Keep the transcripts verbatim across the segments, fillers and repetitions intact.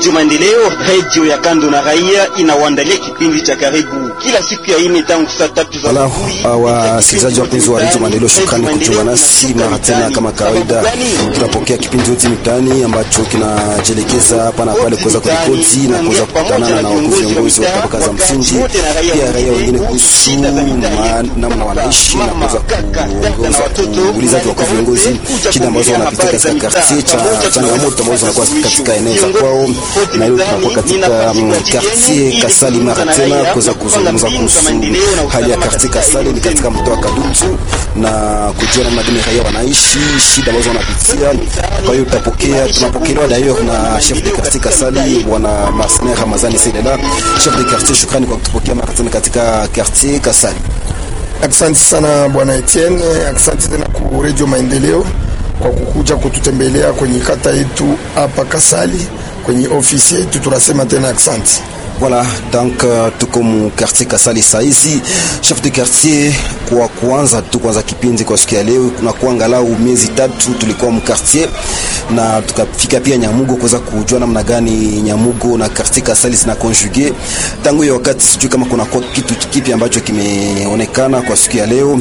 Maendeleo, radio ya Kando na Raia inawaandalia kipindi cha karibu kila siku ya ine tangu saa tatu za asubuhi. Wasikilizaji wapenzi wa Radio Maendeleo, shukrani kujiunga nasi mara tena. Kama kawaida, tunapokea kipindi hiki mitaani ambacho kinajelekeza hapa na pale kuweza kuripoti na kuweza kukutana na viongozi wa tabaka za msingi, pia raia wengine kuhusu namna wanaishi na kuweza kuongoza ulizaji wa viongozi shida ambazo wanapitia katika quartier cha changamoto ambazo zinakuwa katika eneo za kwao. Na leo tunakuwa katika quartier Kasali mara tena kuweza kuzungumza kuhusu hali ya quartier Kasali ni katika mtaa wa Kadutu na kujua namna gani raia wanaishi, shida ambazo wanapitia. Kwa hiyo tutapokea tunapokelewa d'ailleurs na chef de quartier Kasali bwana Marcel Ramazani Sedela. Chef de quartier, shukrani kwa kutupokea mara tena katika quartier Kasali. Asante sana bwana Etienne, asante tena kwa Radio Maendeleo kwa kukuja kututembelea kwenye kata yetu hapa Kasali kwenye ofisi yetu, tunasema tena asante. Voilà, donc uh, tuko mu quartier Kasali saizi. Chef de quartier, kwa kuanza tu kwanza kipindi kwa siku ya leo, kuna kuangalau miezi tatu tulikuwa mu quartier na tukafika pia Nyamugo kuweza kujua namna gani Nyamugo na quartier Kasali sina conjuguer. Tangu hiyo wakati sijui kama kuna kwa kitu kipi ambacho kimeonekana kwa siku ya leo,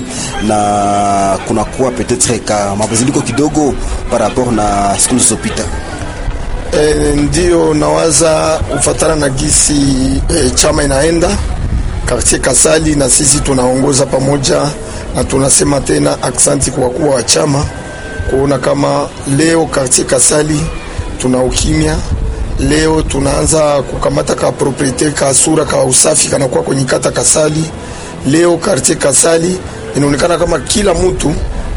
na kuna kuwa peut-être ka mabadiliko kidogo par rapport na siku zilizopita. E, ndio nawaza ufatana na gisi e, chama inaenda quartier Kasali na sisi tunaongoza pamoja, na tunasema tena aksanti kwa kuwa wa chama kuona kama leo quartier Kasali tuna ukimya. Leo tunaanza kukamata ka propriete ka sura ka usafi kana kwa kwenye kata Kasali. Leo quartier Kasali inaonekana kama kila mtu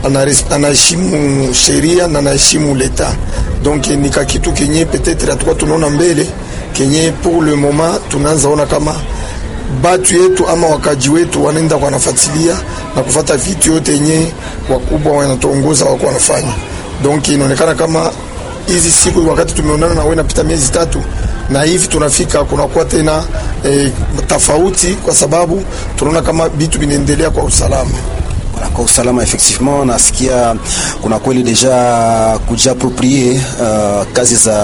anaheshimu sheria na anaheshimu leta. Donc ni kitu kenye peut-être atakuwa tunaona mbele kenye pour le moment tunaanza ona kama batu yetu ama wakaji wetu wanaenda kwa nafuatilia na kufuata vitu yote yenye wakubwa wanatuongoza wako wanafanya. Donc inaonekana kama hizi siku wakati tumeonana na wewe napita miezi tatu na hivi tunafika kuna kwa tena e, tofauti kwa sababu tunaona kama vitu vinaendelea kwa usalama. Kwa usalama effectivement nasikia kuna kweli deja kujiapproprier uh, kazi za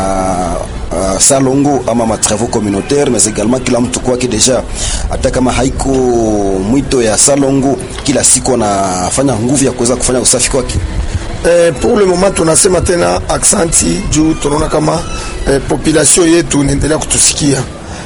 uh, salongo ama matravaux communautaires, mais également kila mtu kwake deja, hata kama haiko mwito ya salongo, kila siku anafanya nguvu ya kuweza kufanya usafi kwake. Eh, pour le moment tunasema tena aksanti juu tunaona kama eh, population yetu inaendelea kutusikia.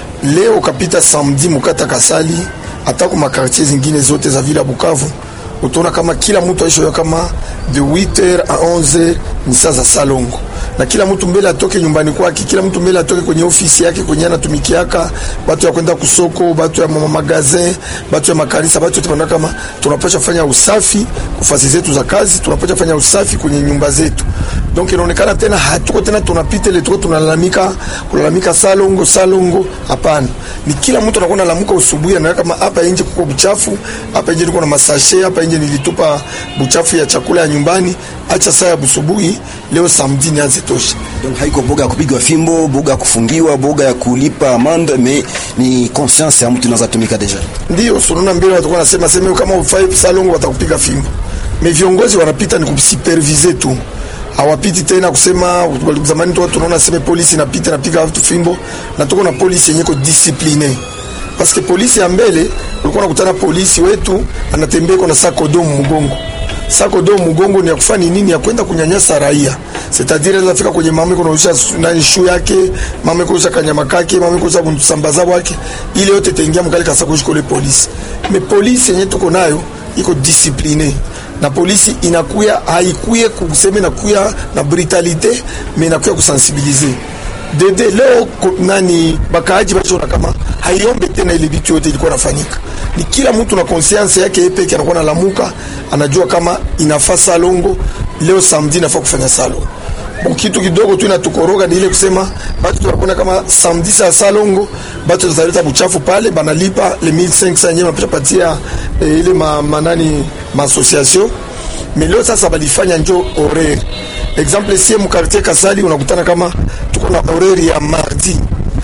Leo kapita samedi mukata Kasali hata kwa makartier zingine zote za Villa Bukavu utaona kama kila mtu aisho kama de huit heures à onze heures ni saa za salongo, na kila mtu mbele atoke nyumbani kwake, kila mtu mbele atoke kwenye ofisi yake kwenye anatumikiaka, watu ya kwenda kusoko, watu ya mama magazin, watu ya makanisa, watu tunataka kama tunapaswa fanya usafi kufasi zetu za kazi, tunapaswa fanya usafi kwenye nyumba zetu. Donc inaonekana tena hatuko tena tunapita ile tuko tunalalamika kulalamika salongo salongo, hapana. Ni kila mtu anakuwa analamuka usubuhi na kama hapa nje kuko buchafu, hapa nje kuna masashe, hapa nje nilitupa buchafu ya chakula ya nyumbani, acha saa ya busubuhi leo samedi ni azitosha. Donc haiko boga ya kupigwa fimbo, boga ya kufungiwa, boga ya kulipa amende, mais ni conscience ya mtu inaanza tumika deja. Ndio sununa mbele watakuwa nasema sema kama ufai salongo watakupiga fimbo. Mais viongozi wanapita ni kusuperviser tu. Hawapiti tena kusema zamani tu tunaona sema polisi inapita napiga watu fimbo, na tuko na polisi yenye ko discipline. Parce que polisi ya mbele ulikuwa unakutana polisi wetu anatembea kwa sako domo mgongo. Sako domo mgongo ni ya kufanya nini? Ya kwenda kunyanyasa raia. C'est-à-dire anafika kwenye mama yako anaosha nani shoe yake, mama yako kanyama kake, mama yako kusambaza wake. Ile yote itaingia mkali kasako shikole polisi. Mais polisi yenye tuko nayo iko discipline. Na polisi inakuya haikuye kuseme na kuya na brutalite, mais inakuya kusensibiliser. Dede leo nani bakaaji bachona kama haiombe tena ile vitu yote ilikuwa nafanyika. Ni kila mtu na conscience yake yeye pekee anakuwa analamuka, anajua kama inafaa salongo leo samedi inafaa kufanya salongo. Bon, kitu kidogo tu inatukoroga ni ile kusema watu tunakuona kama samedi sa salongo, watu tutaleta buchafu pale banalipa le mille cinq cents yenyewe patia eh, ile ma, manani ma association. Mais leo sasa balifanya njo horaire. Exemple si mu quartier Kasali unakutana kama tuko na horaire ya mardi.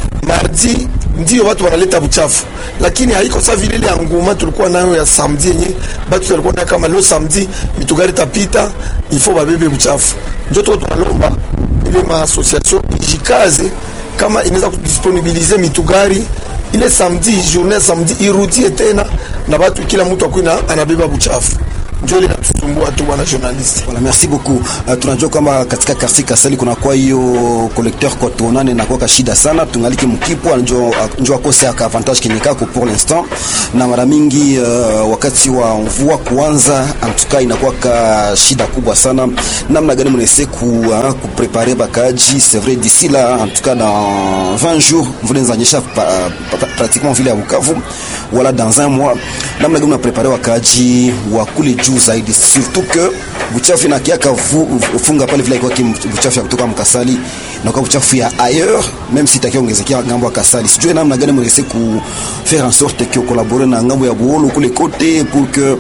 Mardi ndio watu wanaleta buchafu, lakini haiko sawa vile ile ngoma tulikuwa nayo ya samedi yenyewe. Watu walikuwa na kama leo samedi mitugari tapita ifo babebe buchafu. Ndio tunalomba ile ma association jikaze kama inaweza kudisponibilize mitugari ile samedi, journée samedi irudie tena na watu, kila mtu akwina anabeba buchafu. Ndio ile natusumbua tu bwana journalist. Voilà, merci beaucoup. Uh, tunajua kama katika quartier Kasali kuna kwa hiyo collecteur kwa tonane na kwa shida sana, tungaliki mkipo njoo njoo akose aka avantage kinyikako pour l'instant, na mara mingi uh, wakati wa mvua kuanza antuka inakuwa ka shida kubwa sana. Namna gani mnese ku uh, ku préparer bakaji? C'est vrai d'ici là en tout cas dans vingt jours vous les anyesha pratiquement ville à Bukavu, voilà dans un mois. Namna gani mna préparer wakaji wa kule juu zaidi, surtout que buchafu na kiaka funga pale vile kwa buchafu kutoka Mkasali na kwa buchafu ya ailleurs, même si takiongezekea ngambo ya Kasali. Sijui namna gani mnaweza ku faire en sorte que collaborer na ngambo ya Buolo kule côté pour que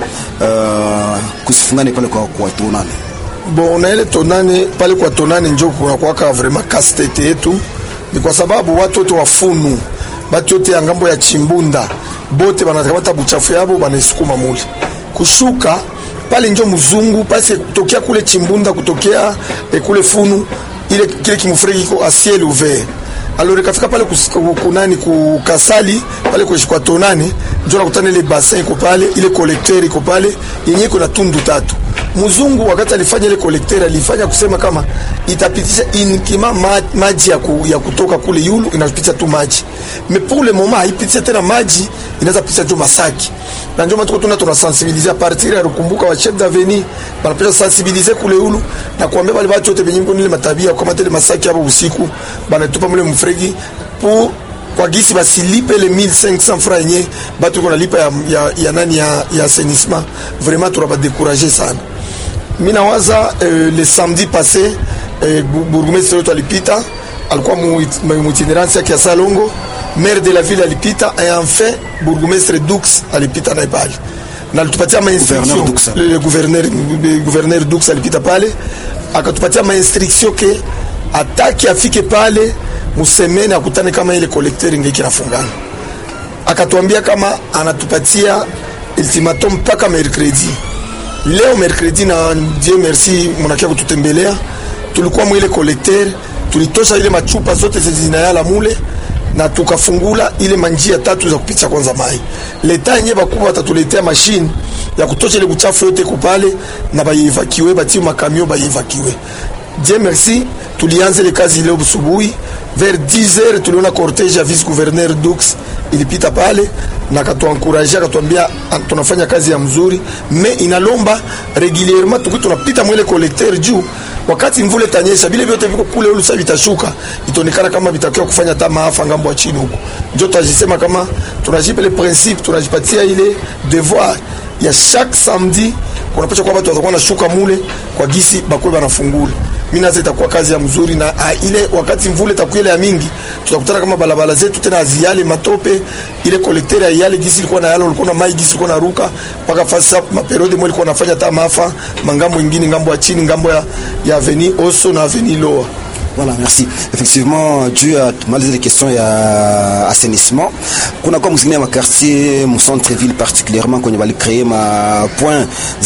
euh kusifungane pale kwa kwa tonane. Bon, na ile tonane pale kwa tonane njoo kwa kwa vraiment casse-tête yetu, ni kwa sababu watu wote wafunu batu yote ya ngambo ya Chimbunda bote banakamata buchafu yabo banaisukuma mule kushuka pale njo mzungu pasi kutokea kule Chimbunda kutokea e kule Funu ile kile kimufregi iko a ciel ouvert. Alors ikafika pale kunani ku Kasali pale kwa tonane njo nakutana ile bassin iko pale, ile collecteur iko pale yenye iko na tundu tatu. Mzungu wakati alifanya ile collecteur alifanya kusema kama itapitisha inkima maji ya, ku, ya kutoka kule yulu inapitisha tu maji. Mais pour le moment haipitisha tena maji, inaweza pitisha tu masaki. Na ndio maana tuna tuna sensibiliser partir ya rukumbuka wa chef d'avenue, banapenda sensibiliser kule yulu na kuambia wale watu wote benye ile matabia kama tele masaki hapo usiku banatupa mle mfregi pour kwa gisi basilipe le mille cinq cents francs yenye batu kuna lipa ya, ya, ya nani ya, ya assainissement. Vraiment tu vas décourager sana. Mina waza euh, le samedi passé euh, bourgmestre wetu alipita, alikuwa mu itinerance ya Salongo, maire de la ville alipita, et enfin bourgmestre Dux alipita na pale. Na alitupatia ma instruction, le gouverneur le gouverneur Dux alipita pale, akatupatia ma instruction ke ataki afike pale musemene akutane kama ile collecteur ingeki nafungana. Akatuambia kama anatupatia ultimatum mpaka mercredi. Leo mercredi na Dieu merci mnakia kututembelea, tulikuwa mwile collecteur, tulitosha ile machupa zote zinayala mule na tukafungula ile manjia tatu za kupitia kwanza mai. Leta yenyewe bakubwa watatuletea machine ya kutosha ile buchafu yote kupale na bayevakiwe bati makamio bayevakiwe. Dieu merci tulianza ile kazi leo busubuhi vers dix heures tuliona cortège ya vice gouverneur Dux ilipita pale na katuencourager akatuambia tunafanya kazi ya mzuri, mais inalomba régulièrement tuko tunapita mwele collecteur juu wakati mvule tanyesha bile vyote viko kule ulu sabi tashuka itaonekana kama vitakiwa kufanya hata maafa ngambo ya chini huko. Ndio tunajisema kama tunajipa le principe, tunajipatia ile devoir ya chaque samedi kunapaswa kwa watu watakuwa na shuka mule kwa gisi bakwe banafungula. Mimi nazo itakuwa kazi ya mzuri na a, ile wakati mvule takuwa ile ya mingi tutakutana kama balabala zetu tena aziale matope, ile collecteur ya yale gisi ilikuwa na yale ilikuwa na mai gisi ilikuwa na ruka mpaka fasa maperiode mwe ilikuwa nafanya hata maafa mangambo nyingine ngambo ya chini ngambo ya ya avenue Oso na avenue Loa. Voilà, merci. Effectivement, Dieu a malgré les questions il y a assainissement. Kuna kwa mzini ma quartier, mu centre ville particulièrement qu'on va créer ma point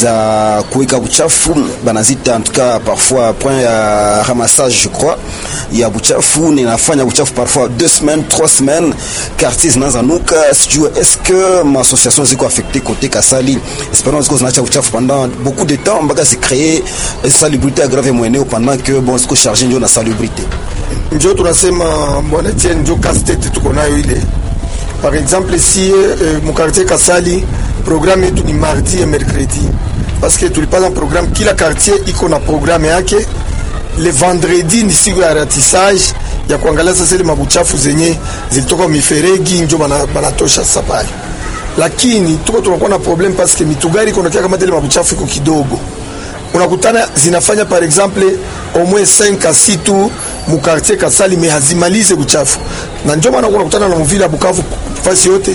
za kuweka buchafu banazita en tout cas parfois point ya ramassage je crois. Il y a buchafu ninafanya buchafu parfois deux semaines, trois semaines quartiers zinazanuka. Est-ce que ma association ziko affectée côté Kasali? Espérons que zinaacha buchafu pendant beaucoup de temps mpaka se créer insalubrité aggrave moyeneo pendant que bon ziko chargé ndio na salubrité. Ndio tunasema bwana tien ndio casse-tête tuko nayo ile. Par exemple si euh, mu quartier Kasali programme yetu ni mardi et mercredi parce que tulipata un programme kila quartier iko na programme yake. Le vendredi ni siku ya ratissage ya kuangalia sasa ile mabuchafu zenye zilitoka miferegi ndio bana banatosha sasa pale. Lakini tuko tunakuwa na problem parce que mitugari kunakia kama ile mabuchafu iko kidogo. Unakutana zinafanya par exemple au moins cinq à six tours mu quartier Kasali mais hazimalize buchafu. Na ndio maana unakutana na mvila Bukavu fasi yote.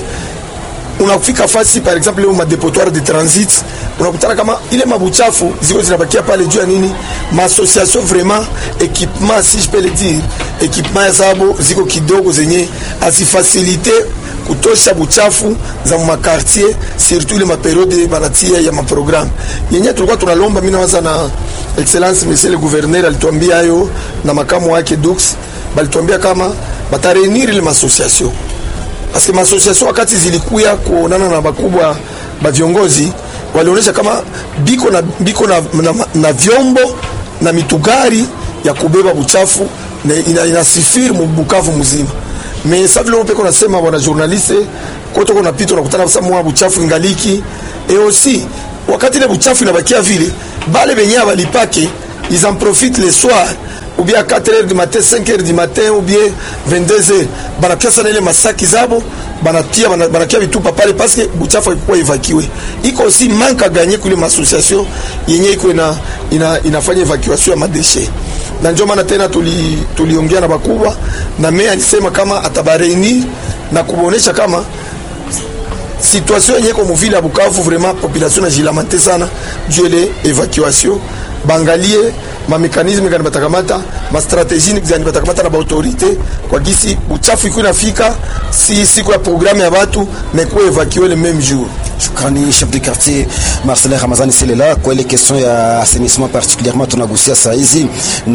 Unafika fasi par exemple leo ma dépotoir de transit, unakutana kama ile mabuchafu ziko zinabakia pale juu ya nini? Ma association vraiment équipement si je peux le dire, équipement ya sabo ziko kidogo zenye asifacilite kutosha buchafu za ma quartier surtout ile ma période banatia ya ma programme. Yenye tulikuwa tunalomba mimi nawaza na excellence monsieur le gouverneur alituambia hayo na makamu wake Dux balituambia kama bata réunir ile association parce que ma association wakati zilikuya kuonana na bakubwa ba viongozi walionyesha kama biko na biko na, na, na vyombo na mitugari ya kubeba uchafu na ina, inasifiri Bukavu mzima. Mais ça vile mpeko nasema wana journaliste koto kuna pito na kutana sasa mwa uchafu ingaliki et aussi wakati ile uchafu inabakia vile bale benye balipake ils en profitent le soir ou bien à quatre heures du matin, cinq heures du matin ou bien vingt-deux heures banakia sana ile masaki zabo banatia banakia vitu papale parce que buchafu ilikuwa evacué. Iko aussi manque à gagner kule association yenye iko ina, ina inafanya evacuation ya madeshe. Na ndio maana tena tuli tuliongea na bakubwa na mimi alisema kama atabareunir na kubonesha kama situation yenye kwa mvile ya Bukavu vraiment population na jilamante sana jele evacuation bangalie ma mécanisme gani batakamata ma stratégie ni gani batakamata na ba autorité kwa gisi uchafu iko inafika si siku ya programme ya watu mais kwa évacuer le même jour. Shukrani chef de quartier Marcelin Ramazani Selela kwa ile question ya assainissement particulièrement tunagusia saa hizi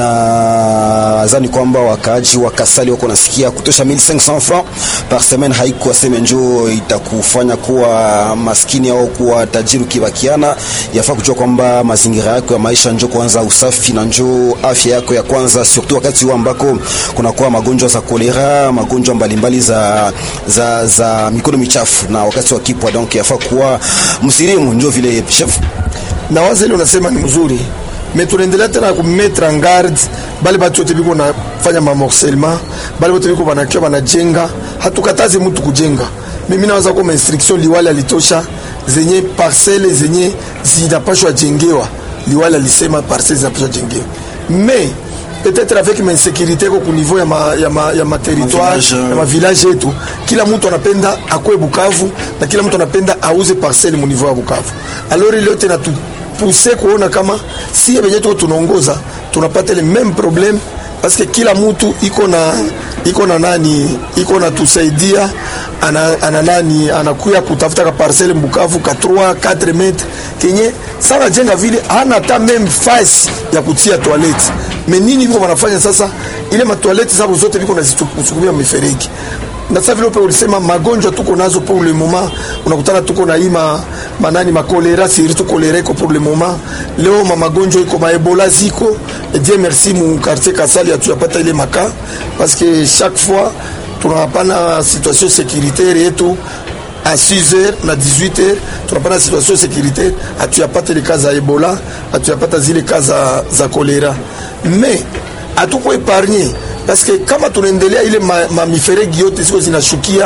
na zani kwamba wakaaji wa Kasali wako nasikia kutosha mille cinq cents francs par semaine haiko sema njoo itakufanya kuwa maskini au kuwa tajiri kibakiana. Yafaa kujua kwamba mazingira yako ya maisha njoo kwanza usafi na njoo afya yako ya kwanza, surtout wakati huu ambako kuna kuwa magonjwa za kolera, magonjwa mbalimbali za za za mikono michafu na wakati wa kipwa. Donc yafaa kuwa msirimu njoo vile chef. Na wazo ile unasema ni mzuri, mais tunaendelea tena ku mettre en garde bali batu wote biko nafanya ma morcellement, bali wote biko banakia banajenga, hatukataze mtu kujenga. Mimi nawaza kwa instruction liwali alitosha zenye parcelle zenye zinapashwa jengewa, liwali alisema parcelle zinapashwa jengewa, mais peut-être avec ma insécurité au niveau ya ma, ya ma, ya ma territoire ya ma village yetu, kila mtu anapenda akwe Bukavu na kila mtu anapenda auze parcelle mu niveau ya Bukavu. Alors ile yote natu pousser kuona kama si yenye tu tunaongoza tunapata le même problème parce que kila mtu iko na iko na nani iko na tusaidia ana, ana nani anakuya kutafuta ka parcelle Bukavu ka trois quatre mètres kenye sana jenga vile hana hata même face ya kutia toilette. Mais nini biko wanafanya sasa ile ma toilette zabo zote biko nazisukumia miferegi. Na sasa vile upe ulisema magonjwa tuko nazo pour le moment, unakutana tuko na ima manani ma kolera, siri tuko kolera ko pour le moment. Leo ma magonjwa iko ma Ebola ziko, et Dieu merci mu quartier Kasali atuyapata ile maka parce que chaque fois tunapana situation sécuritaire yetu à six heures na dix-huit heures tunapana situation sécuritaire atuyapata ile kaza Ebola, atuyapata zile kaza za kolera. Mais atuko épargner parce que kama tunaendelea ile ma, ma miferegi yote sio zinashukia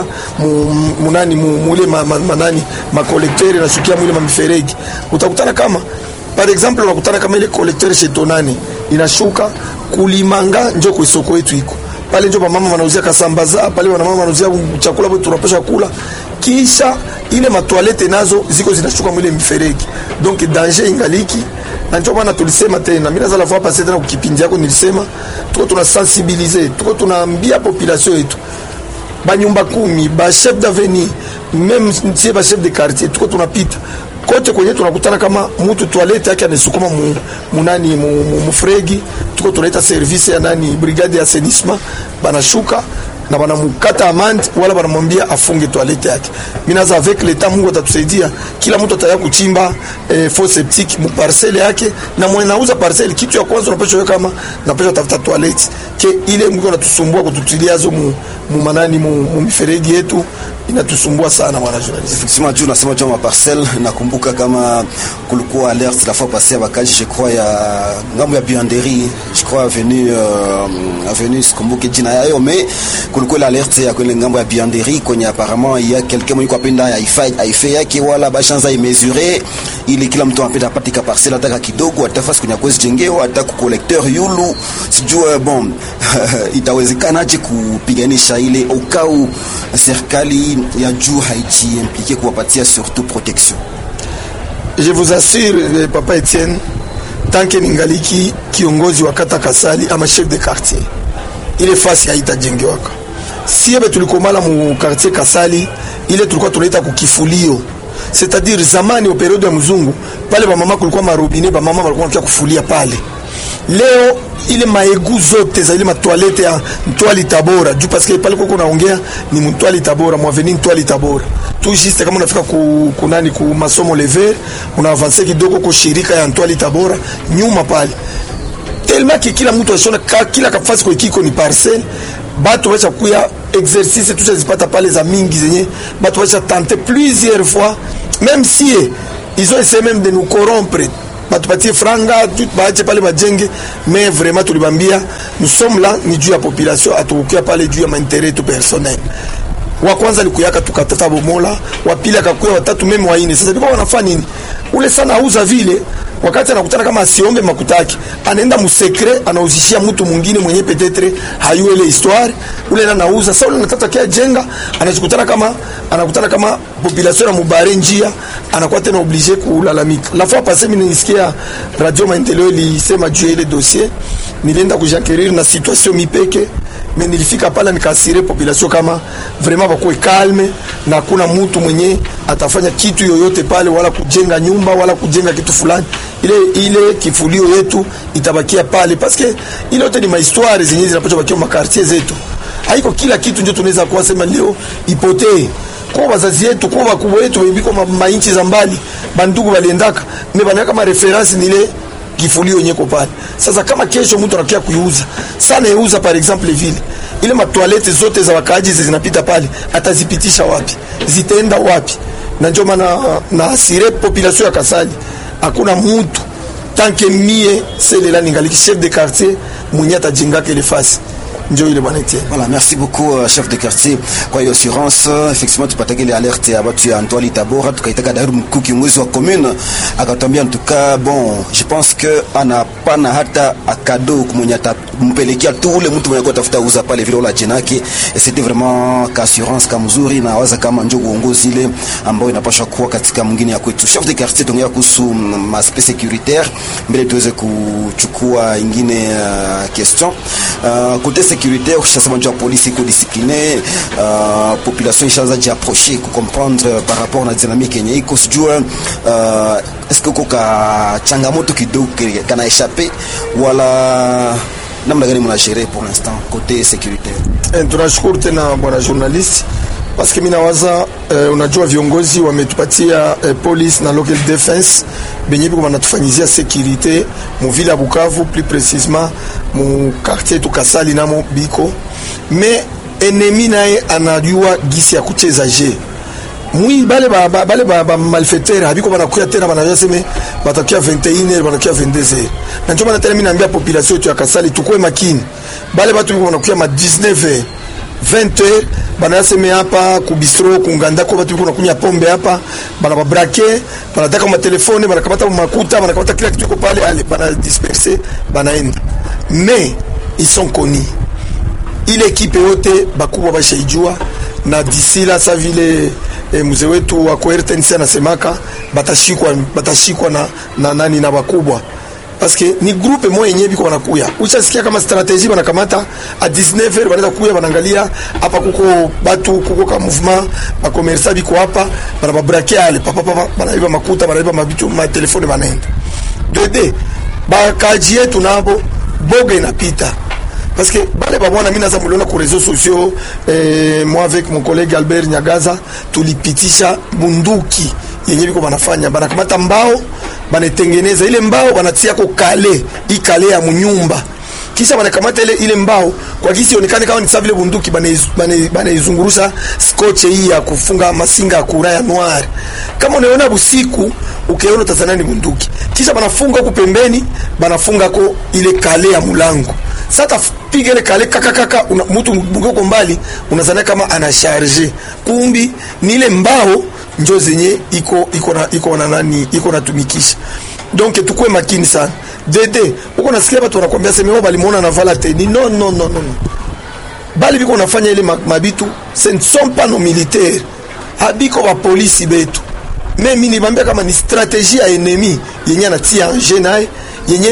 munani mu, mule ma, ma, manani ma collecteur inashukia mule ma miferegi, utakutana kama par exemple unakutana kama ile collecteur shetonani inashuka kulimanga njo kwa soko yetu iko pale, njo mama wanauzia kasambaza pale, wana mama wanauzia chakula bado tunapasha kula, kisha ile matoilette nazo ziko zinashuka mule miferegi, donc danger ingaliki. Na ndio maana tulisema tena, mimi naweza la fois passer tena kukipindi yako nilisema tuko tuna sensibiliser, tuko tunaambia population yetu ba nyumba kumi ba chef d'avenue même si ba chef de quartier tuko tunapita kote kwenye tunakutana kama mtu toilette yake anasukuma mu, munani mu, mu, mu fregi, tuko tunaita service ya nani brigade ya assainissement, banashuka na banamukata amande wala banamwambia afunge toilette yake. Mimi naza avec l'état Mungu atatusaidia, kila mtu ataya kuchimba eh, fosse septique mu parcelle yake, na mwenye nauza parcelle kitu ya kwanza unapaswa kama unapaswa tafuta toilette ke ile Mungu anatusumbua kututilia zo mu, mu manani mu, mu miferegi yetu inatusumbua sana bwana journalist. Effectivement, tu unasema juu ma parcelle, nakumbuka kama kulikuwa alerte la fois passée bakaji je crois ya ngambo ya Bianderie, je crois avenue euh, avenue sikumbuke jina yayo, mais kulikuwa la alerte ya kwenye ngambo ya Bianderie kwenye apparemment il y a quelqu'un mwenye kwapenda ya ifai aife yake wala bashanza imesurer ili kila mtu anapenda patika parcelle ataka kidogo atafasi kwenye kwezi jengeo ataka collecteur yulu sijua bon itawezekana aje kupiganisha ile ukau serikali ya juu haiti impliqué kuwapatia surtout protection. Je vous assure papa Etienne, tant que ningaliki kiongozi wa kata Kasali ama chef de quartier ile fasi haitajengewa. Siebe tulikomala mu quartier Kasali ile tulikuwa tunaita kukifulio, c'est-à-dire zamani au periode ya mzungu pale ba mama kulikuwa marobine, ba mama walikuwa wakia kufulia pale. leo ile maegu zote za ile matoilette ya Mtwali Tabora juu parce que pale koko naongea ni Mtwali Tabora mwa avenue Mtwali Tabora tu juste kama unafika ku kunani ku masomo lever una avancer kidogo kwa shirika ya Mtwali Tabora nyuma pale tellement que kila mtu ashona kila kafasi kwa kiko ni parcelle batu wacha kuya exercice tout zipata pale za mingi zenye batu wacha tenter plusieurs fois même si ils ont essayé même de nous corrompre batupatie franga tout baache pale bajenge mais vraiment tulibambia nous sommes là ni juu ya population atukia pale juu ya maintérêt tout personnel wa kwanza likuyaka tukatata bomola wa pili akakuya watatu meme waine sasa biko wanafanya nini ule sana auza vile wakati anakutana kama asiombe makutaki anaenda musekre anauzishia mtu mwingine mwenye petetre hayu ile histoire ule anauza sasa ule nataka kia jenga anachukutana kama anakutana kama population ya mubare njia anakuwa tena obligé kulalamika. La fois passée mimi nilisikia radio Maendeleo ilisema juu ile dossier nilienda kujakirir na situation mipeke mais nilifika pala nikasire population kama vraiment bakoe calme na kuna mtu mwenye atafanya kitu yoyote pale wala kujenga nyumba wala kujenga kitu fulani ile ile kifulio yetu itabakia pale parce que ile yote ni mahistoire zenyewe zinapaswa bakia ma quartier zetu haiko kila kitu ndio tunaweza kuwasema leo ipotee kwa wazazi yetu kwa wakubwa wetu biko mainchi za mbali bandugu waliendaka mebana kama reference nile kifulio nyeko pale sasa kama kesho mtu anakia kuiuza sana yeuza par exemple vile ile matoilette zote za wakaaji zinapita pale atazipitisha wapi zitaenda wapi na ndio maana na asire population ya Kasali hakuna mtu tanke mie selela ningali chef de quartier mwenye atajenga kile fasi ndio ile bwana Etienne. Voilà, merci beaucoup uh, chef de quartier kwa hiyo assurance. Effectivement tupatake ile alerte ya watu ya Mtwali Tabora tukaitaka daru mkuu kiongozi wa commune akatambia en tout cas bon je pense que ana pana hata akado kumenya tampelekea tu ule mtu mwenye kutafuta uza pale vile la jenaki et c'était vraiment assurance kama mzuri na waza kama njoo uongozi ile ambao inapaswa kuwa katika mwingine ya kwetu. Chef de quartier tongea kuhusu aspect sécuritaire mbele tuweze kuchukua ingine uh, question uh, côté sécuritaire chasement de la police iko discipliné uh, population ishaanza jiapprocher ku comprendre uh, par rapport na dynamique yenye iko sijua uh, est-ce que kuka changamoto kidogo kana échapper wala namna gani mna gérer pour l'instant côté sécuritaire? Eh, tunashukuru tena bwana journaliste parce que mimi nawaza eh, unajua viongozi wametupatia eh, police na local defense benye biko banatufanyizia sécurité mu ville ya Bukavu plus précisément mu quartier to Kasali namo biko mais ennemi naye anajua gisi ya kucheza je mui bale ba bale ba, ba malfaiteur habiko banakuya tena banajua sema batakia vingt et une heures banakia vingt-deux heures na ndio maana tena mimi naambia population yetu ya Kasali tukue makini bale batu biko banakuya ma dix-neuf heures vingt heures banaseme hapa ku bistro ku nganda ko batu kuna kunya pombe hapa bana babrake banataka ma telefone banakamata makuta banakamata kila kitu ko pale ale bana disperser banaenda mais ils sont connus ile ekipe yote bakubwa bashaijua na disila sa vile e, mzee wetu wa Coertense anasemaka batashikwa batashikwa na, na nani na bakubwa parce que ni groupe moja yenyewe biko wanakuya uchasikia kama strategie banakamata a dix-neuf heures banaanza kuya banaangalia hapa kuko batu kuko ka mouvement ba commerçant biko hapa bana babrake ale papa papa banaiba makuta banaiba mabitu ma telefone banaenda dede ba kaji yetu nabo boga inapita parce que bale ba mwana mimi naza muliona ku réseaux sociaux eh, moi avec mon collègue Albert Nyagaza tulipitisha bunduki yenyewe biko banafanya banakamata mbao banatengeneza ile mbao banatia ko kale ikale ya munyumba kisha banakamata ile ile mbao kwa kisi onekane kama ni sawa vile bunduki banaizungurusha scotch hii ya kufunga masinga ya kura ya noir kama unaona busiku ukiona tazana ni bunduki kisha banafunga huko pembeni banafunga ko ile kale ya mulango sasa piga ile kale kaka kaka mtu mgoko mbali unazana kama ana charger kumbi ni ile mbao njo zenye iko iko na iko na nani iko natumikisha donc tukue makini sana dede uko nasikia watu wanakuambia sema wao balimuona na vala teni non non non non bali biko nafanya ile mabitu ce ne sont pas nos militaires habiko wa polisi betu mimi nibambia kama ni strategie ya ennemi yenye anatia en naye yenye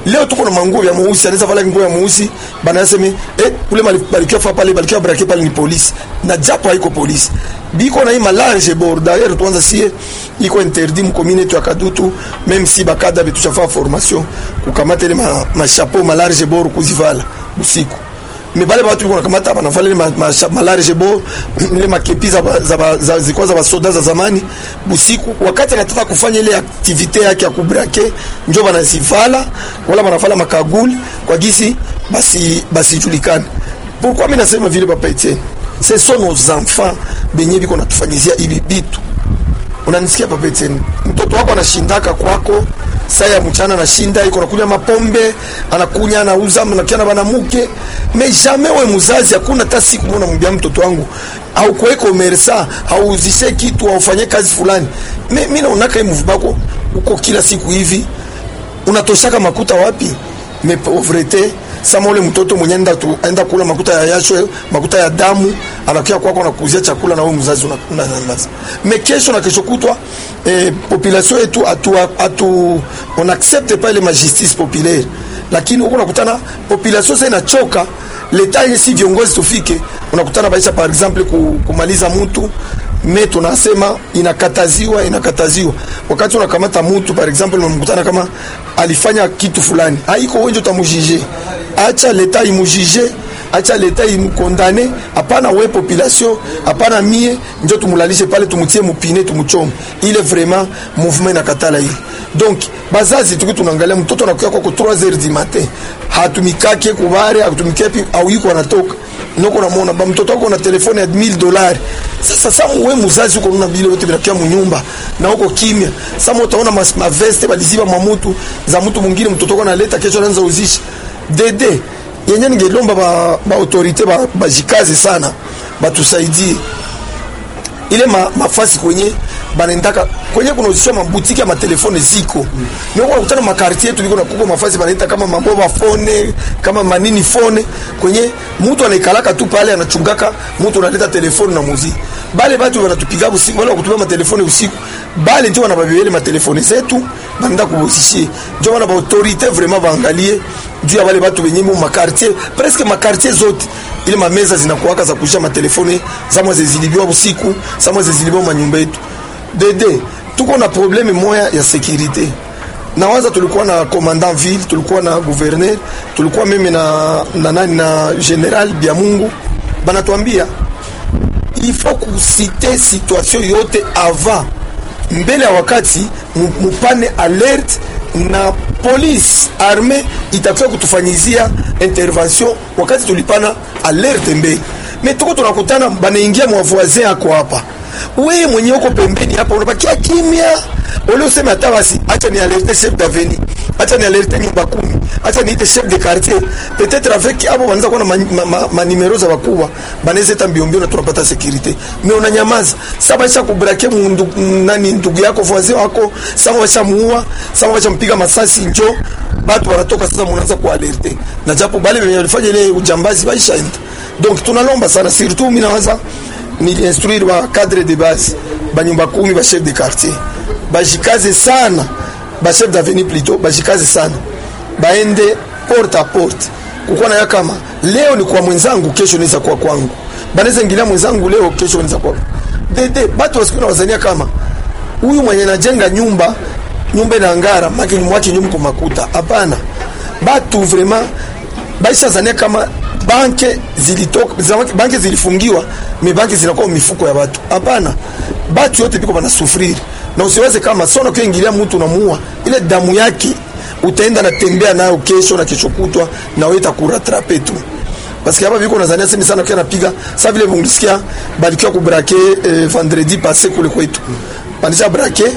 Leo tuko na manguo ya mweusi, anaweza vala nguo ya mweusi, bana yaseme eh kule balikia fa pale balikia brake pale ni polisi. Na japo haiko polisi. Biko na hii malarge bord d'ailleurs tuanza sie iko interdit mu commune yetu ya Kadutu, même si bakada betushafa formation kukamata ile ma, ma chapeau malarge bord kuzivala usiku. Mais bale batu biko nakamata bana vala ile ma, ma, malarge bord ile makepi za za za zikwaza ba soda za zamani usiku, wakati anataka kufanya ile activité yake ya kubrake ndio bana zivala wala banafala makaguli kwa gisi basi basi julikana. Pourquoi mimi nasema vile papa Etienne? Ce sont nos enfants benye biko natufanyizia hivi vitu. Unanisikia papa Etienne? Mtoto wako anashindaka kwako, saa ya mchana anashinda, iko nakunywa mapombe, anakunya anauza, anakiana bana mke. Mais jamais wewe mzazi hakuna hata siku mbona mwambia mtoto wangu au kuweko mersa, au uzishe kitu au ufanye kazi fulani. Mimi naona kama mvu bako uko kila siku hivi. Unatoshaka makuta wapi? Mais pauvreté sama ule mtoto mwenye enda tu enda kula makuta ya yasho, makuta ya damu, anakia kwako na kuzia chakula na wewe mzazi unanyamaza. Mais kesho na kesho kutwa eh, population yetu atu atu on accepte pas les justice populaire. Lakini uko nakutana population sasa inachoka, leta yesi viongozi tufike, unakutana baisha par exemple kumaliza mtu mais tunasema inakataziwa inakataziwa. Wakati unakamata mtu par exemple unamkutana kama alifanya kitu fulani, haiko wewe ndio utamjije. Acha leta imujije, acha leta imkondane, hapana wewe population, hapana mie ndio tumulalishe pale tumutie mupine tumuchome. Ile vraiment mouvement inakatala hili. Donc bazazi tuko tunaangalia mtoto anakuja kwa trois heures du matin, hatumikake kubare, hatumikepi au yuko anatoka. Noko namuona ba mtoto wako na telefone ya mille dollars. Sasa sasa wewe mzazi uko na bile yote binakia munyumba na uko kimya. Sasa utaona ma veste baliziba mwa mtu za mtu mwingine, mtoto wako analeta kesho anaanza uzisha. Dede yenye ningelomba ba, ba autorite ba bajikaze sana batusaidie ile ma, mafasi kwenye banendaka kwenye kuna uzisha mabutiki ya matelefone ziko ndio kwa kutana makartie yetu liko na kuko mafasi banenda kama mamboba phone kama manini phone kwenye mtu anaikalaka tu pale anachungaka mtu analeta telefone na muzi bale batu wanatupiga usiku wala kutumia matelefone usiku bale ndio wanababele matelefone zetu banda kubusishie ndio wana ba autorite vraiment baangalie juu ya wale batu wenye mu makartie presque makartie zote ile mameza zinakuwaka za kuisha matelefone zamwa zilibiwa usiku zamwa zilibiwa manyumba yetu. Dede tuko na probleme moya ya sécurité. Na waza tulikuwa na commandant ville, tulikuwa na gouverneur, tulikuwa meme na na nani na general Biamungu. Banatuambia il faut kusite situation yote avant mbele ya wakati mupane alert na police armée itakuwa kutufanyizia intervention wakati tulipana alert mbele. Mais tuko tunakutana banaingia mwa voisin yako hapa. Wewe mwenyewe uko pembeni hapa unabakia kimya. Ole useme hata basi acha ni alerte chef d'avenue. Acha ni alerte nyumba kumi. Acha ni ite chef de quartier. Peut-être avec hapo wanaanza kuona ma, ma, ma, ma numero za wakubwa. Banaweza tambiombio na tunapata security. Mais unanyamaza. Sasa baisha kubrake mundu nani ndugu yako voisin wako, sasa baisha muua, sasa baisha mpiga masasi njoo. Watu wanatoka sasa mnaanza kualerte. Na japo bale wenye walifanya ile ujambazi baisha enda. Donc tunalomba sana surtout mimi nawaza ni instruire wa cadre de base banyumba kumi ba chef de quartier bajikaze sana ba chef d'avenue plutôt bajikaze sana baende porte à porte kukuwa na kama leo ni kwa mwenzangu kesho niza kwa kwangu banaweza ingilia mwenzangu leo kesho niza kwa dede batu wasikuna wazania kama huyu mwenye anajenga nyumba nyumba ina ngara maki ni mwaki nyumba kwa makuta hapana batu vraiment baisha zania kama banke zilitoka banke zilifungiwa me banke zinakuwa mifuko ya watu hapana batu yote biko banasufriri na usiweze kama sona kuingilia mtu unamuua ile damu yake utaenda na tembea nayo kesho na kesho kutwa na wewe itakurattraper tu parce que hapa biko nazania sema sana kwa napiga sasa vile mungisikia balikiwa kubraquer eh, vendredi passé kule kwetu balisha braquer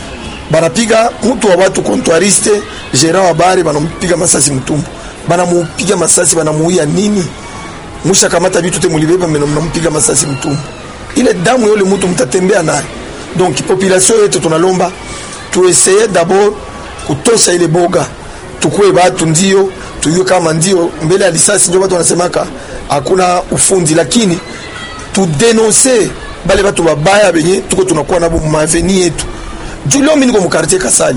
banapiga mtu wa watu comptoiriste gérant wa bari banampiga masasi mtumbo banamupiga masasi banamuia nini musha kamata vitu te mulibeba mnampiga masasi mtumbo ile damu yole mtu mtatembea naye. Donc population yetu tunalomba tu essayer d'abord kutosha ile boga tukue batu ndio tuyue kama ndio mbele ya risasi ndio watu wanasemaka hakuna ufundi lakini tu denoncer bale batu babaya benye tuko tunakuwa nabo mu avenue yetu. Julio mimi niko mu quartier Kasali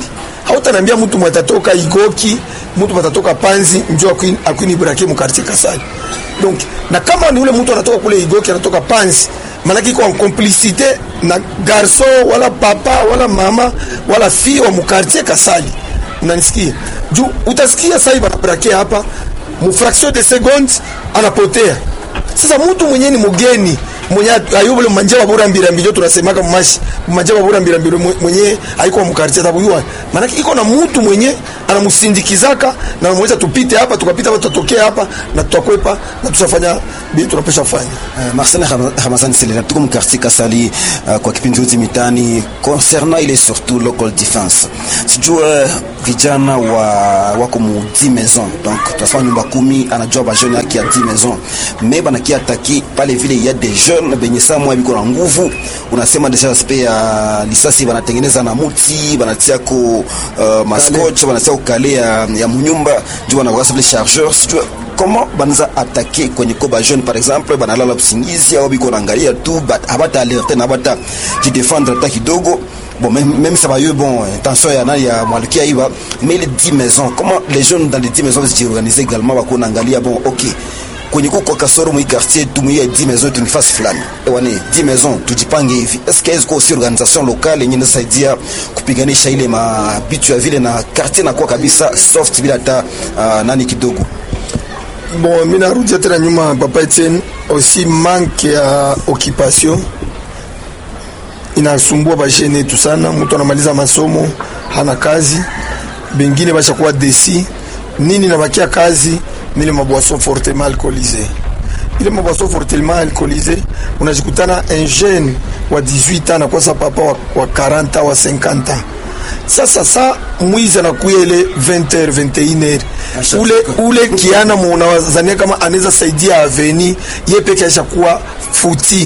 Hautaniambia mtu mwatatoka Igoki, mtu mwatatoka Panzi, njoo akwini akwini brake mu quartier Kasali. Donc na kama ni ule mtu anatoka kule Igoki anatoka Panzi, manaki kwa complicité na garçon wala papa wala mama wala fille wa mu quartier Kasali. Unanisikia? Juu utasikia sasa hivi brake hapa mu fraction de seconde anapotea. Sasa mtu mwenyewe ni mgeni mwenye ayubule manje wa bora mbira mbio tunasemaka mmashi manje wa bora mbira mbio mwenye haiko mkartia tabuywa maana iko na mtu mwenye anamusindikizaka na anamweza tupite hapa tukapita hapa tutokea hapa na tutakwepa na tutafanya bila tunapesha fanya. uh, Marcel Ramazani Selena tuko mkartia Kasali uh, kwa kipindi hiki mitani concernant ile surtout local defense sijua uh, vijana wa wako mu dix maisons donc tunafanya nyumba kumi anajua ba jeune yake ya dix maisons mais bana ki attaquer pale vile il y a des jeunes benye saa mwa biko na nguvu unasema deja aspect ya lisasi banatengeneza na muti banatia ko uh, mascoche banatia ukale ya, ya munyumba juu na wasa les chargeurs sijua comment banza attaquer kwenye ko ba jeune par exemple banalala busingizi au biko naangalia tu abata alerte na abata qui défendre attaque kidogo. Bon, même, même ça va y bon, attention, il y en a, il y a Malkia, il va, mais les dix maisons, comment les jeunes dans les dix maisons se organisent également, va qu'on angalia, bon, ok. Kwenye kwa kasoro mu quartier tu mu dix maisons tu nifasi fulani. Ewane dix maisons tujipange hivi. Est-ce qu'il y a aussi organisation locale yenye inasaidia kupiganisha ile mabitu ya vile na quartier na kwa kabisa soft bila hata uh, nani kidogo. Bon, mimi narudia tena nyuma papa Etienne, aussi manque ya occupation inasumbua bajene tu sana. Mtu anamaliza masomo hana kazi, bengine bashakuwa desi nini na bakia kazi nile maboisson fortement alcoolisé. Ile maboisson fortement alcoolisé unajikutana un jeune wa dix-huit ans na kwa sa papa wa, wa quarante ans wa cinquante ans. Sasa sa mwiza na kuyele vingt heures vingt et une heures ule ule kiana mwana wazania kama anaweza saidia aveni yeye peke yake kuwa futi